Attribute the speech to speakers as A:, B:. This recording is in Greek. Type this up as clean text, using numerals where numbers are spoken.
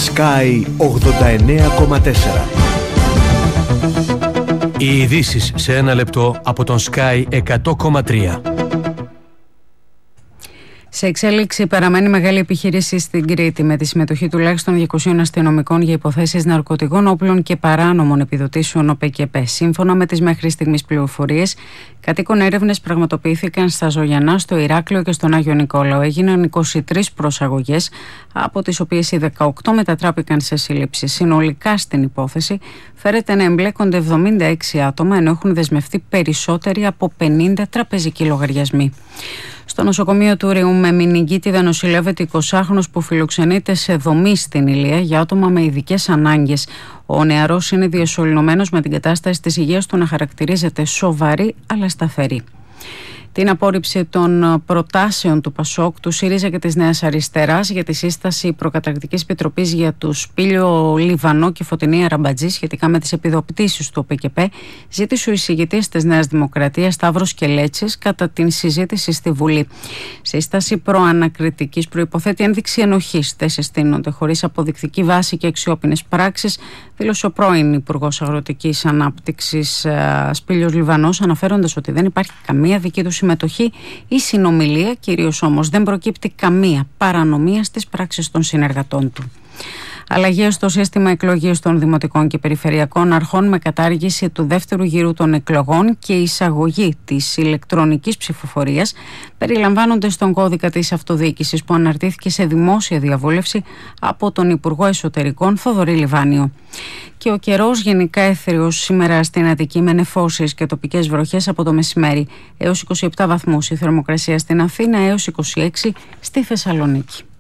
A: Sky 89,4.
B: Οι ειδήσεις σε ένα λεπτό από τον Sky 100,3.
C: Σε εξέλιξη παραμένει μεγάλη επιχείρηση στην Κρήτη με τη συμμετοχή τουλάχιστον 200 αστυνομικών για υποθέσεις ναρκωτικών όπλων και παράνομων επιδοτήσεων ΟΠΕΚΕΠΕ. Σύμφωνα με τις μέχρι στιγμής πληροφορίες, κατοίκων έρευνες πραγματοποιήθηκαν στα Ζωγιανά, στο Ηράκλειο και στον Άγιο Νικόλαο. Έγιναν 23 προσαγωγές, από τις οποίες οι 18 μετατράπηκαν σε σύλληψη. Συνολικά στην υπόθεση φέρεται να εμπλέκονται 76 άτομα, ενώ έχουν δεσμευτεί περισσότεροι από 50 τραπεζικοί λογαριασμοί. Στο νοσοκομείο του Ρεού με Μηνυγκίτιδα νοσηλεύεται 20χρονος που φιλοξενείται σε δομή στην Ηλία για άτομα με ειδικές ανάγκες. Ο νεαρός είναι διασωληνωμένος με την κατάσταση της υγείας του να χαρακτηρίζεται σοβαρή αλλά σταθερή. Την απόρριψη των προτάσεων του ΠΑΣΟΚ, του ΣΥΡΙΖΑ και της Νέας Αριστεράς για τη σύσταση προκαταρκτικής επιτροπής για τους Πήλιο Λιβανό και Φωτεινή Αραμπατζή σχετικά με τις επιδοτήσεις του ΟΠΕΚΕΠΕ, ζήτησε ο εισηγητής της Νέας Δημοκρατίας Σταύρος Κελέτσης κατά την συζήτηση στη Βουλή. Σύσταση προανακριτικής προϋποθέτει ένδειξη ενοχής. Δεν συστήνονται χωρίς αποδεικτική βάση και αξιόπινες πράξεις, δήλωσε ο πρώην Υπουργός Αγροτικής Ανάπτυξης Σπήλιος Λιβανός, αναφέροντας ότι δεν υπάρχει καμία δική του συμμετοχή ή συνομιλία, κυρίως όμως δεν προκύπτει καμία παρανομία στις πράξεις των συνεργατών του. Αλλαγές στο σύστημα εκλογής των δημοτικών και περιφερειακών αρχών με κατάργηση του δεύτερου γύρου των εκλογών και εισαγωγή της ηλεκτρονικής ψηφοφορίας περιλαμβάνονται στον κώδικα της αυτοδιοίκησης που αναρτήθηκε σε δημόσια διαβούλευση από τον Υπουργό Εσωτερικών Θοδωρή Λιβάνιο. Και ο καιρός γενικά έθριος σήμερα στην Αττική με νεφώσεις και τοπικές βροχές από το μεσημέρι, έως 27 βαθμούς η θερμοκρασία στην Αθήνα, έως 26 στη Θεσσαλονίκη.